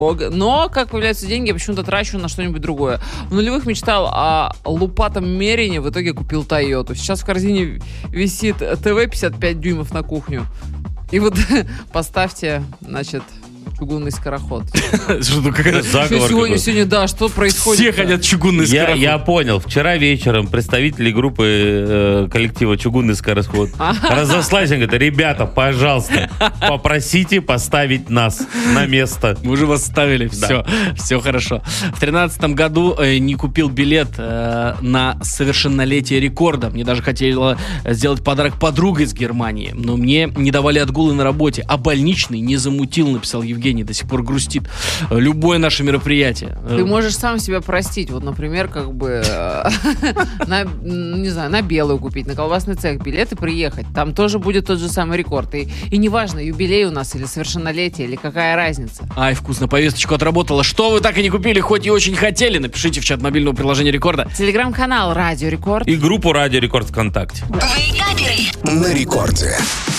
Но, как появляются деньги, я почему-то трачу на что-нибудь другое. В нулевых мечтал о лупатом Мерине, в итоге купил Тойоту. Сейчас в корзине висит ТВ 55 дюймов на кухню. И вот поставьте, значит, чугунный скороход. Что-то какой-то заговор. Сегодня, да, что происходит? Все хотят чугунный скороход. Я понял. Вчера вечером представители группы коллектива «Чугунный скороход» разослались, говорят: ребята, пожалуйста, попросите поставить нас на место. Мы уже вас ставили, все хорошо. В 2013 году не купил билет на совершеннолетие рекорда. Мне даже хотела сделать подарок подруга из Германии, но мне не давали отгулы на работе, а больничный не замутил, написал Евгений, до сих пор грустит. Любое наше мероприятие. Ты можешь сам себя простить. Вот, например, как бы на белую купить, на колбасный цех билет и приехать. Там тоже будет тот же самый рекорд. И неважно, юбилей у нас или совершеннолетие, или какая разница. Ай, вкусно, повесточку отработала. Что вы так и не купили, хоть и очень хотели? Напишите в чат мобильного приложения Рекорда. Телеграм-канал Радио Рекорд. И группу Радио Рекорд ВКонтакте. На рекорде.